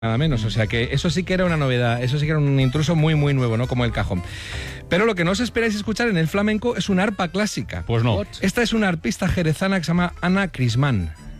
nada menos. O sea que eso sí que era una novedad, eso sí que era un intruso muy, muy nuevo, ¿no? Como el cajón. Pero lo que no os esperáis escuchar en el flamenco es una arpa clásica. Pues no. Esta es una arpista jerezana que se llama Ana Crismán.